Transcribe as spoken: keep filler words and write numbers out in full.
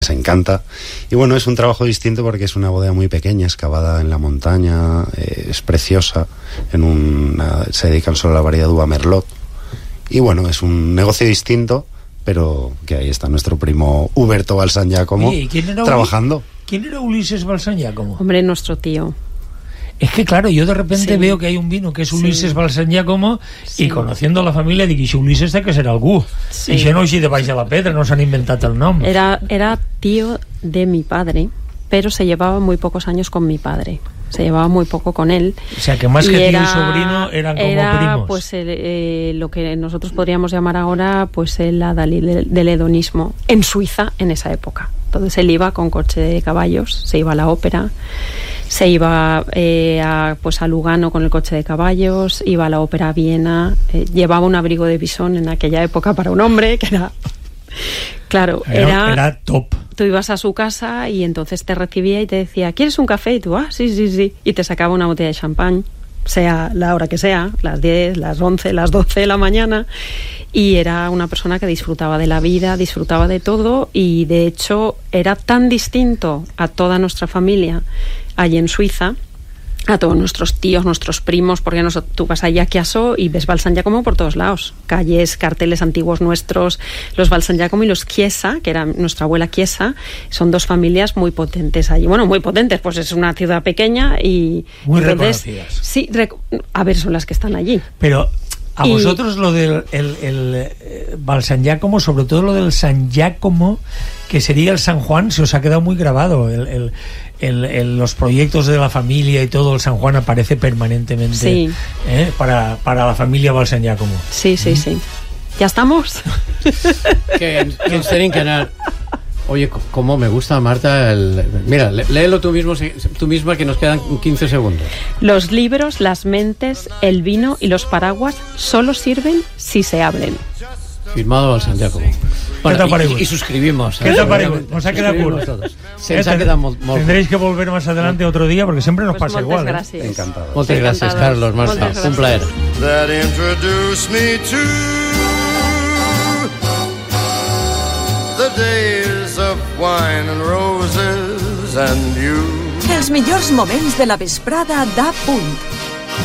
les encanta. Y bueno, es un trabajo distinto porque es una bodega muy pequeña, excavada en la montaña, eh, es preciosa, en una, se dedican solo a la variedad de uva Merlot. Y bueno, es un negocio distinto, pero que ahí está nuestro primo Huberto Balsan Giacomo. Oye, ¿quién era trabajando. ¿Quién era Ulises Balsan Giacomo? Hombre, nuestro tío. Es que claro, yo de repente Sí. veo que hay un vino que es Ulises Sí. Balsan Giacomo Sí. y conociendo la família dic, això Ulises té que ser algú. Sí. I això no així de baix de la pedra, no s'han inventat el nom. Era, era tío de mi padre, pero se llevaba muy pocos años con mi padre. Se llevaba muy poco con él. O sea, que más y que tío era, y sobrino eran como era, primos. Pues el, eh, lo que nosotros podríamos llamar ahora pues el adalid del, del hedonismo en Suiza en esa época. Entonces él iba con coche de caballos, se iba a la ópera, se iba eh, a, pues a Lugano con el coche de caballos, iba a la ópera a Viena, eh, llevaba un abrigo de bisón en aquella época para un hombre, que era... Claro, Era, era, era top. tú ibas a su casa y entonces te recibía y te decía, ¿quieres un café? Y tú, ah, sí, sí, sí. Y te sacaba una botella de champán, sea la hora que sea, las diez, las once, las doce de la mañana. Y era una persona que disfrutaba de la vida, disfrutaba de todo y de hecho era tan distinto a toda nuestra familia allí en Suiza, a todos nuestros tíos, nuestros primos, porque nos, tú vas allá a Chiasso y ves Balsan Giacomo por todos lados, calles, carteles antiguos nuestros, los Balsan Giacomo y los Chiesa, que era nuestra abuela Chiesa, son dos familias muy potentes allí, bueno, muy potentes, pues es una ciudad pequeña y... Muy entonces, reconocidas. Sí, rec- a ver, son las que están allí. Pero a Y- vosotros lo del el, el, eh, Balsan Giacomo, sobre todo lo del San Giacomo, que sería el San Juan, se os ha quedado muy grabado. El, el, el, el, los proyectos de la familia y todo, el San Juan aparece permanentemente Sí. ¿eh? para, para la familia Balsan Giacomo. Sí, sí, sí. ¿Ya estamos? Que, que ens tenim que anar. Oye, c- cómo me gusta, Marta, el... Mira, lé- léelo tú mismo, si- tú misma, que nos quedan quince segundos. Los libros, las mentes, el vino y los paraguas solo sirven si se abren. Firmado Balsan Giacomo. ¿Qué te ha y, parecido? y, y suscribimos. ¿Qué ¿eh? te ha parecido? Nos ha quedado Suscribimos cool. todos. Se Eh, ens ha ten- quedat molt, molt Tendréis que volver más adelante otro día porque siempre nos Pues pasa moltes igual. ¿eh? gràcies. Encantado. Moltes gràcies, Encantados. Carlos, Marta. Moltes Un plaer. That introduced me to the days of wine and roses and you. Els millors moments de la vesprada d'A Punt